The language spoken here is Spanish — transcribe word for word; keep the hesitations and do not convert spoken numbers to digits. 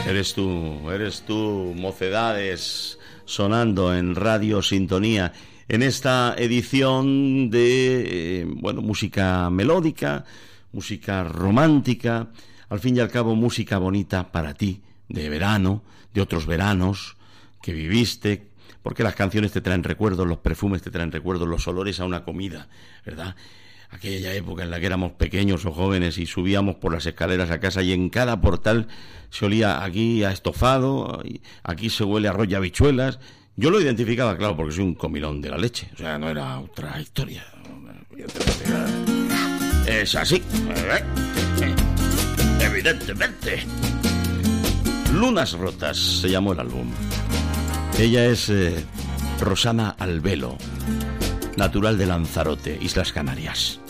Eres tú, eres tú, Mocedades, sonando en Radio Sintonía, en esta edición de, eh, bueno, música melódica, música romántica, al fin y al cabo música bonita para ti, de verano, de otros veranos que viviste, porque las canciones te traen recuerdos, los perfumes te traen recuerdos, los olores a una comida, ¿verdad? Aquella época en la que éramos pequeños o jóvenes y subíamos por las escaleras a casa y en cada portal se olía aquí a estofado, aquí se huele a arroz y habichuelas. Yo lo identificaba, claro, porque soy un comilón de la leche, o sea, no era otra historia. Es así, evidentemente. Lunas Rotas se llamó el álbum. Ella es eh, Rosana Albelo, natural de Lanzarote, Islas Canarias.